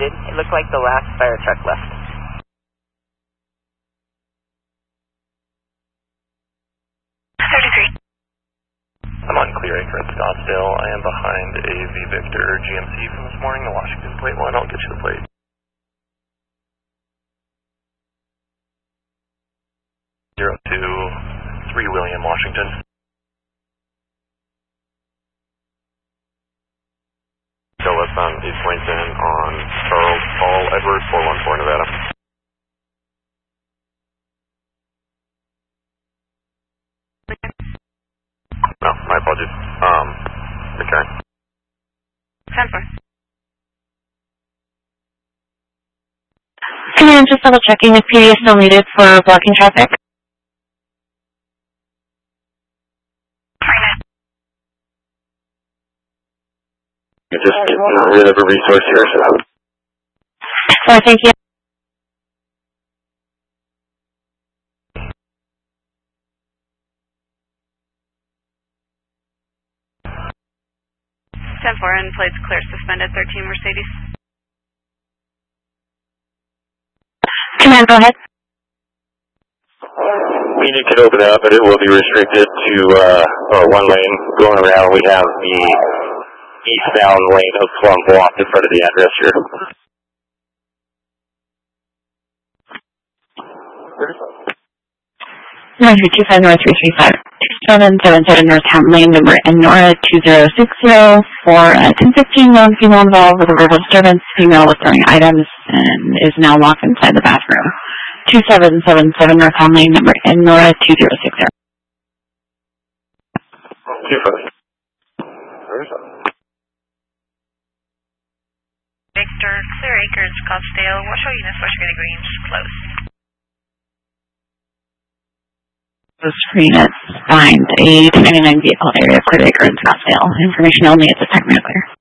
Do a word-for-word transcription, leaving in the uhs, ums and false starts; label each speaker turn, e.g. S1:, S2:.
S1: It looked like the last fire truck left.
S2: thirty-three.
S3: I'm on Clear Acre at Scottsdale. I am behind a V Victor G M C from this morning, the Washington plate one. I'll get you the plate. Zero two three William, Washington. Go westbound East Lincoln on Charles Paul Edwards, four one four Nevada. No, my apologies. Um, okay.
S2: ten four.
S4: Command, just double checking if P D is still needed for blocking traffic.
S3: Just getting rid of a resource here, so.
S4: Sorry, thank you.
S2: ten four, and plates clear, suspended, thirteen Mercedes.
S4: Command, go ahead.
S3: We need to open up, but it will be restricted to uh, or one lane going around. We have the eastbound lane of Plum blocked in front of the address here.
S4: nine three two five North three three five. seven seven seven North Hampton Lane, number Nora two zero six zero for uh, ten fifteen, known female involved with a verbal disturbance. Female was throwing items and is now locked inside the bathroom. two seven seven seven North Hampton Lane, number Nora two zero six zero.
S3: Two five.
S2: Victor, Clear Acres, Scottsdale. Watch all units, watch Green Greens, close.
S4: Those three units find a ten ninety-nine vehicle area, Clear Acre in Scottsdale. Information only at this time, clear.